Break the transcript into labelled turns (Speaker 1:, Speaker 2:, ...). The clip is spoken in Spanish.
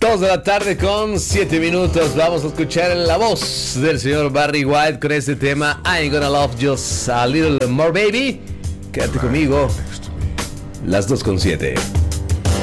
Speaker 1: 2 de la tarde con 7 minutos. Vamos a escuchar la voz del señor Barry White con este tema I'm Gonna Love Just a Little More Baby. Quédate conmigo. Las 2:07.